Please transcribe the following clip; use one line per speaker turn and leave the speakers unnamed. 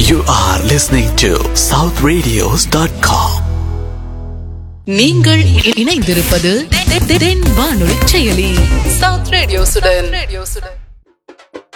You are listening to southradios.com.
நீங்கள் இணைந்திருப்பது தென் வானொலி செயலி சவுத் ரேடியோசுடன்.